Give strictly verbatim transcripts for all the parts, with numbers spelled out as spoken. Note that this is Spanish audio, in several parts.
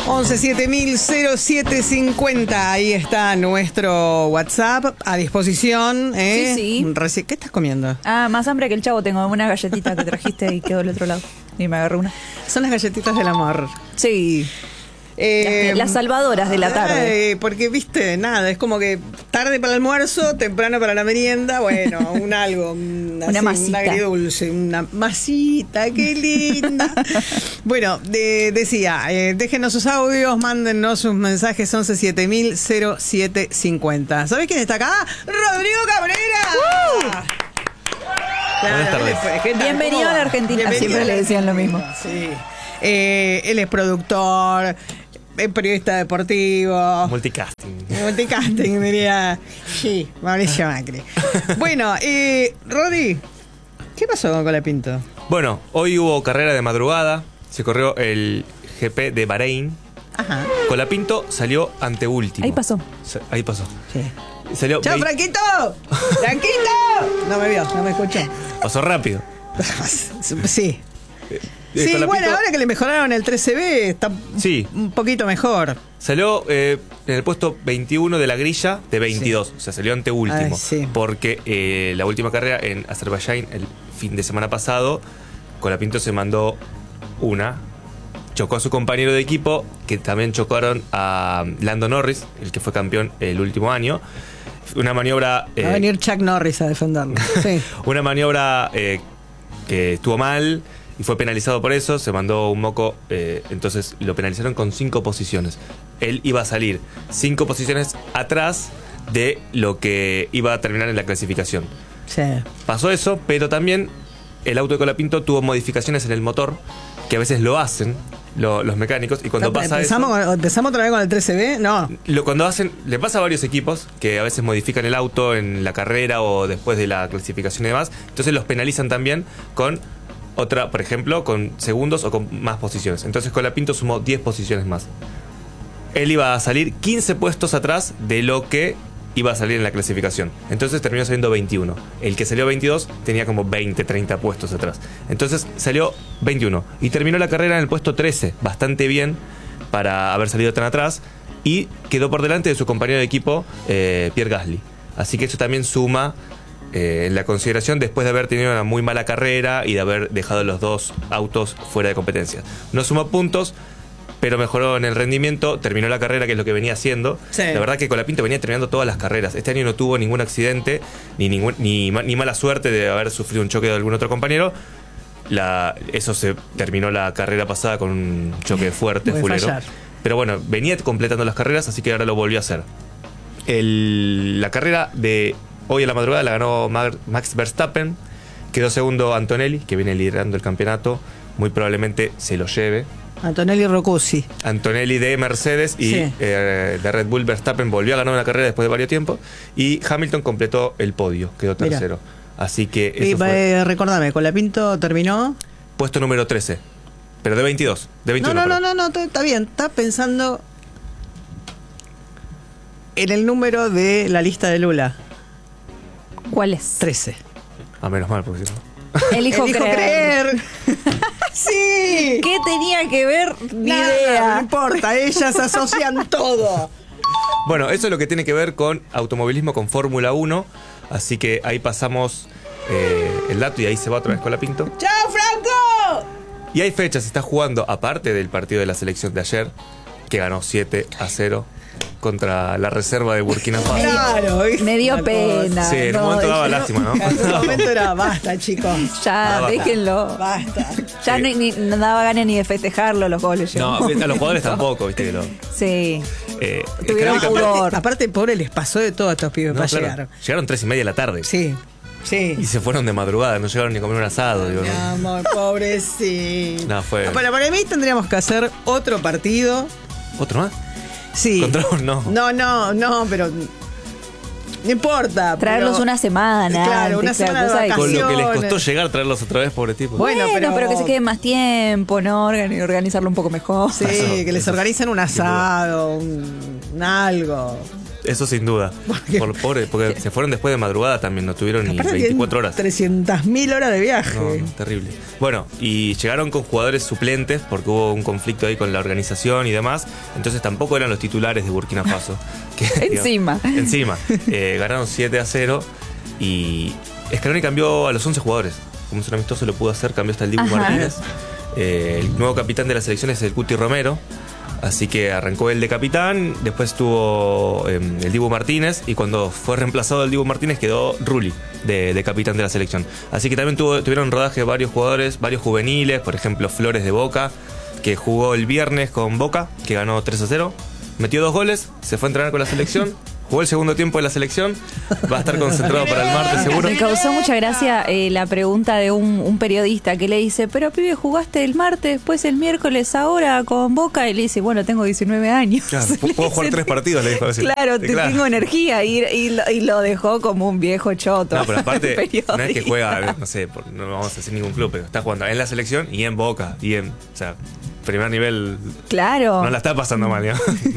once siete mil cero siete cincuenta. Ahí está nuestro WhatsApp a disposición. ¿eh? Sí, sí. Reci- ¿Qué estás comiendo? Ah, más hambre que el chavo. Tengo una galletita que trajiste y quedó del otro lado. Y me agarré una. Son las galletitas del amor. Sí. Eh, Las, las salvadoras de la tarde. eh, porque, viste, nada, es como que tarde para el almuerzo, temprano para la merienda, bueno, un algo, un, Una así, masita. un agridulce, una masita, qué linda. Bueno, de- decía, eh, déjenos sus audios, mándennos sus mensajes, once siete mil cero siete cincuenta. ¿Sabés quién está acá? ¡Rodrigo Cabrera! Claro, Buenas tardes. él es- ¿qué tal? Bienvenido ¿Cómo va? a la Argentina. Bienvenido Siempre a la le decían lo Argentina, mismo. Sí. Eh, él es productor, es periodista deportivo. Multicasting. Multicasting, diría. Sí, Mauricio Macri. Bueno, eh, Rodi, ¿qué pasó con Colapinto? Bueno, hoy hubo carrera de madrugada. Se corrió el G P de Bahrein. Ajá. Colapinto salió anteúltimo. Ahí pasó. Sa- Ahí pasó. Sí. Salió ¡Chao, vei- Franquito! ¡Franquito! No me vio, no me escuchó. Pasó rápido. Sí. Eh, Sí, Colapinto bueno, ahora que le mejoraron el trece B, está Sí. un poquito mejor. Salió eh, en el puesto veintiuno de la grilla de veintidós. O sea, salió anteúltimo. Ay, sí. Porque eh, la última carrera en Azerbaiyán, el fin de semana pasado, Colapinto se mandó una. Chocó a su compañero de equipo, que también chocaron a Lando Norris, el que fue campeón el último año. Una maniobra. eh, Va a venir Chuck Norris a defenderlo. Sí. Una maniobra eh, que estuvo mal y fue penalizado por eso. Se mandó un moco, eh, entonces lo penalizaron con cinco posiciones. Él iba a salir cinco posiciones atrás de lo que iba a terminar en la clasificación. Sí. Pasó eso, pero también el auto de Colapinto tuvo modificaciones en el motor, que a veces lo hacen lo- los mecánicos, y cuando pasa eso... ¿Empezamos, ¿Empezamos otra vez con el trece B? No. Lo, cuando hacen, le pasa a varios equipos que a veces modifican el auto en la carrera o después de la clasificación y demás, entonces los penalizan también con otra, por ejemplo, con segundos o con más posiciones. Entonces Colapinto sumó diez posiciones más. Él iba a salir quince puestos atrás de lo que iba a salir en la clasificación. Entonces terminó saliendo veintiuno. El que salió veintidós tenía como veinte, treinta puestos atrás. Entonces salió veintiuno y terminó la carrera en el puesto trece, bastante bien para haber salido tan atrás, y quedó por delante de su compañero de equipo, eh, Pierre Gasly. Así que eso también suma eh, en la consideración después de haber tenido una muy mala carrera y de haber dejado los dos autos fuera de competencia. No suma puntos, pero mejoró en el rendimiento, terminó la carrera, que es lo que venía haciendo. Sí. La verdad que Colapinto venía terminando todas las carreras. Este año no tuvo ningún accidente, ni, ningún, ni, ma- ni mala suerte de haber sufrido un choque de algún otro compañero. La, eso se terminó la carrera pasada con un choque fuerte, Puede fulero. fallar. Pero bueno, venía completando las carreras, así que ahora lo volvió a hacer. El- la carrera de hoy a la madrugada la ganó Mar- Max Verstappen. Quedó segundo Antonelli, que viene liderando el campeonato. Muy probablemente se lo lleve. Antonelli Rocuzzi. Antonelli de Mercedes y Sí. eh, de Red Bull. Verstappen volvió a ganar una carrera después de varios tiempos. Y Hamilton completó el podio, quedó Mira. tercero. Así que Y, eso fue eh, recordame, Colapinto terminó. puesto número trece. Pero de veintidós. De No, veintiuno. no, no, perdón. no, no, t- está bien. Está pensando en el número de la lista de Lula. ¿Cuál es? trece. Ah, menos mal, porque si no. Elijo, Elijo creer. creer. Sí. ¿Qué tenía que ver? Ni Nada, idea. no importa, ellas asocian todo. Bueno, eso es lo que tiene que ver con automovilismo, con Fórmula uno. Así que ahí pasamos eh, el dato y ahí se va otra vez Colapinto. ¡Chao, Franco! Y hay fechas, se está jugando, aparte del partido de la selección de ayer, que ganó siete a cero contra la reserva de Burkina Faso. Claro, ¿viste? Me dio Una pena. Sí, en un No, momento daba yo- lástima, ¿no? cosa. En ese momento era basta, chicos. Ya, Basta. déjenlo. Basta. Ya Sí. ni, ni- no daba ganas ni de festejarlo los goles. No, llegó. a los jugadores tampoco, viste que lo. Sí. Eh, Tuvieron creo que- pudor. Aparte, aparte, pobre, les pasó de todo a estos pibes No, para claro, llegar. Llegaron tres y media de la tarde. Sí, sí. Y se fueron de madrugada, no llegaron ni a comer un asado. Digo, Mi ¿no? amor, pobrecito. No, fue- Bueno, para mí tendríamos que hacer otro partido. ¿Otro más? Sí. Contra vos, no. No, no, no, pero. No importa. Traerlos pero- una semana. Claro, una antes, semana de cosa de- Con lo que les costó vacaciones. llegar, traerlos otra vez, pobre tipo. Bueno, Bueno, pero- pero... que se queden más tiempo, ¿no? Organi- Organizarlo un poco mejor. Sí, Eso, que les eso, organicen un sin duda. asado, un, un algo. Eso sin duda. Por pobre, porque se fueron después de madrugada también, no tuvieron ni Aparte veinticuatro horas. trescientas mil horas de viaje. No, no, terrible. Bueno, y llegaron con jugadores suplentes porque hubo un conflicto ahí con la organización y demás. Entonces tampoco eran los titulares de Burkina Faso. Que, Encima. digamos, encima. Eh, ganaron siete a cero y Scaloni cambió a los once jugadores. Como es un amistoso lo pudo hacer, cambió hasta el Dibu Ajá. Martínez. Eh, el nuevo capitán de la selección es el Cuti Romero. Así que arrancó él de capitán, después estuvo eh, el Dibu Martínez y cuando fue reemplazado el Dibu Martínez quedó Rulli de, de capitán de la selección. Así que también tuvo, tuvieron rodaje varios jugadores, varios juveniles, por ejemplo Flores de Boca, que jugó el viernes con Boca, que ganó tres a cero, metió dos goles, se fue a entrenar con la selección. Jugó el segundo tiempo de la selección, va a estar concentrado para el martes seguro. Me causó mucha gracia eh, la pregunta de un, un periodista que le dice, pero pibe, jugaste el martes, después el miércoles, ahora con Boca, y le dice, bueno, tengo diecinueve años. Claro, Le puedo jugar dice, tres partidos, le dijo así. Claro, Sí, te tengo energía, y, y, lo, y lo dejó como un viejo choto. No, pero aparte, periodista. no es que juega, no sé, por- no vamos a decir ningún club, pero está jugando en la selección y en Boca, y en, o sea, primer nivel, Claro, no la está pasando mal, ¿no?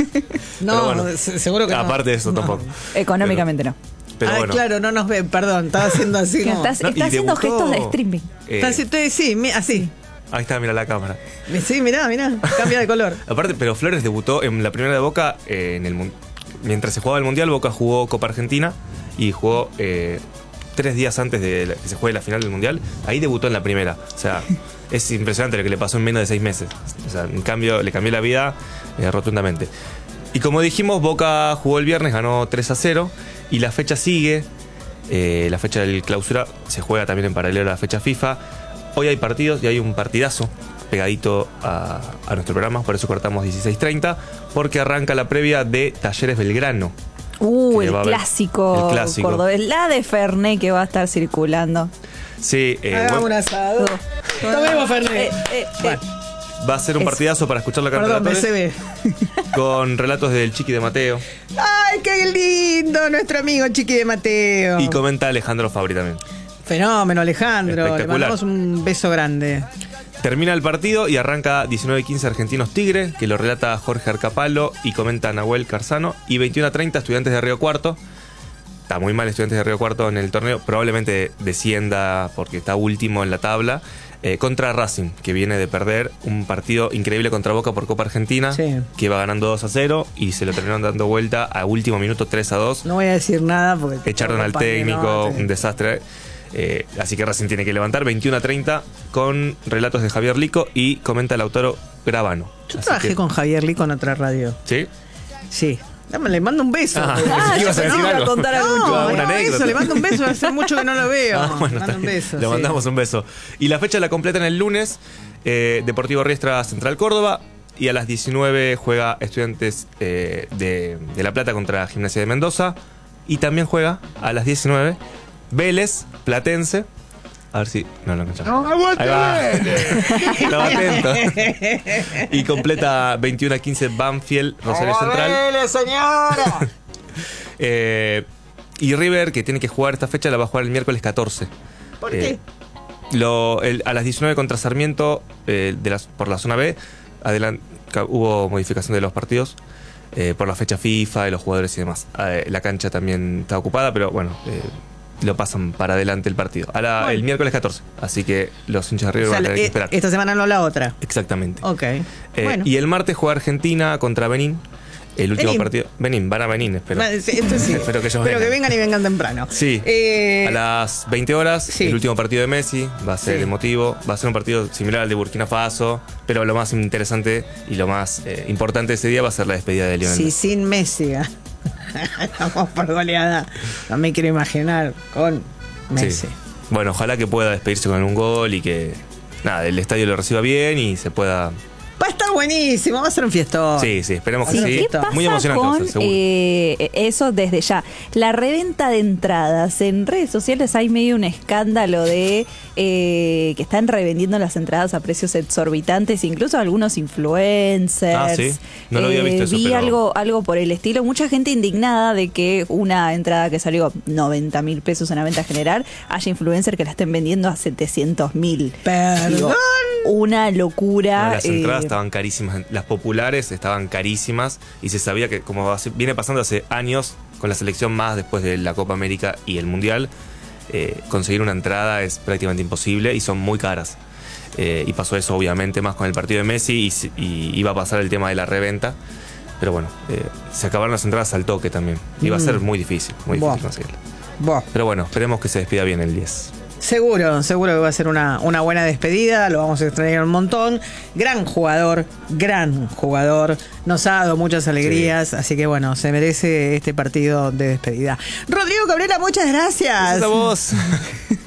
No, Pero bueno, se- seguro que no. aparte de eso No. tampoco. económicamente no. Pero ah, bueno. claro, no nos ven, perdón, estaba haciendo así como... Estás, No, está y haciendo debutó, gestos de streaming. eh, Está así, estoy- sí, mi- así. ahí está, mira la cámara. Sí, mirá, mirá, cambia de color. Aparte, pero Flores debutó en la primera de Boca, eh, en el mun- mientras se jugaba el Mundial, Boca jugó Copa Argentina y jugó eh, tres días antes de la- que se juegue la final del Mundial. Ahí debutó en la primera. O sea, es impresionante lo que le pasó en menos de seis meses. O sea, en cambio, le cambió la vida eh, rotundamente. Y como dijimos, Boca jugó el viernes, ganó tres a cero y la fecha sigue. Eh, la fecha del clausura se juega también en paralelo a la fecha FIFA. Hoy hay partidos y hay un partidazo pegadito a, a nuestro programa, por eso cortamos dieciséis treinta, porque arranca la previa de Talleres Belgrano. Uh, Que el va a haber- clásico, el clásico. cordobés, la de Fernet que va a estar circulando. Sí, eh, Hagamos bueno, un asado. Tomemos Fernet. Eh, eh, Bueno, va a ser un es- partidazo para escuchar la cantidad perdón, de me se ve. con relatos del Chiqui de Mateo. ¡Ay, qué lindo! Nuestro amigo Chiqui de Mateo. Y comenta Alejandro Fabri también. Fenómeno, Alejandro. Le Espectacular. mandamos un beso grande. Termina el partido y arranca diecinueve quince Argentinos Tigre, que lo relata Jorge Arcapalo y comenta Nahuel Carzano. Y veintiuno a treinta Estudiantes de Río Cuarto. Está muy mal Estudiantes de Río Cuarto en el torneo. Probablemente descienda porque está último en la tabla. Eh, contra Racing, que viene de perder un partido increíble contra Boca por Copa Argentina. Sí. Que iba ganando dos a cero y se lo terminaron dando vuelta a último minuto tres a dos. No voy a decir nada porque... Echaron al técnico, un desastre. Eh, así que Racing tiene que levantar veintiuno a treinta con relatos de Javier Lico y comenta Lautaro Gravano. Yo Así trabajé que- con Javier Lee con otra radio. ¿Sí? Sí. Dame, le mando un beso. Ah, porque- pensé que ibas a yo decir pensé que iba a algo. contar algo. No, Una no, anécdota. eso, le mando un beso, hace mucho que no lo veo. Ah, bueno, le está mando un bien. beso. Le sí. mandamos un beso. Y la fecha la completan el lunes. eh, Deportivo Riestra Central Córdoba. Y a las diecinueve juega Estudiantes eh, de, de La Plata contra Gimnasia de Mendoza. Y también juega a las diecinueve Vélez Platense. A ver si. No lo enganchamos. Ahí va. Estaba atento. Y completa veintiuno a quince Banfield Rosario Central. señora! Eh, y River, que tiene que jugar esta fecha, la va a jugar el miércoles catorce. ¿Por Eh, qué? Lo, el- a las diecinueve contra Sarmiento, eh, de las, por la zona B, adelan- ca- hubo modificación de los partidos eh, por la fecha FIFA y los jugadores y demás. Eh, la cancha también está ocupada, pero bueno, eh, lo pasan para adelante el partido. A la- Bueno. El miércoles catorce, así que los hinchas de River O sea, van a tener que eh, esperar. esta semana no la otra. Exactamente. Ok. Eh, bueno. Y el martes juega Argentina contra Benín. El último Benín. partido. Benín, van a Benín, espero. Ma- sí, esto sí. Espero que ellos Pero que vengan. vengan y vengan temprano. Sí. Eh, A las veinte horas, sí. el último partido de Messi, va a ser Sí. emotivo, va a ser un partido similar al de Burkina Faso, pero lo más interesante y lo más eh, importante de ese día va a ser la despedida de Lionel Si Messi. sin Messi vamos por goleada, no me quiero imaginar con Messi. Sí. Bueno, ojalá que pueda despedirse con un gol y que nada, el estadio lo reciba bien y se pueda. Va a estar buenísimo, va a ser un fiestón. Sí, sí, esperemos que Sí, sí. ¿qué ¿Qué pasa Muy emocionante va a con ser, seguro. eh, eso desde ya? La reventa de entradas. En redes sociales hay medio un escándalo de eh, que están revendiendo las entradas a precios exorbitantes, incluso algunos influencers. Ah, sí. No lo había visto eso, Vi pero- algo, algo por el estilo. Mucha gente indignada de que una entrada que salió noventa mil pesos en la venta general, haya influencers que la estén vendiendo a setecientos mil. Perdón. una locura. No, las entradas eh, estaban carísimas, las populares estaban carísimas y se sabía que, como viene pasando hace años con la selección más después de la Copa América y el Mundial, eh, conseguir una entrada es prácticamente imposible y son muy caras. Eh, y pasó eso obviamente más con el partido de Messi y, y iba a pasar el tema de la reventa. Pero bueno, eh, se acabaron las entradas al toque también. Iba a ser muy difícil, muy difícil Buah. conseguirlo. Buah. Pero bueno, esperemos que se despida bien el diez. Seguro, seguro que va a ser una, una buena despedida, lo vamos a extrañar un montón. Gran jugador, gran jugador, nos ha dado muchas alegrías, sí. Así que bueno, se merece este partido de despedida. Rodrigo Cabrera, muchas gracias. Gracias a vos.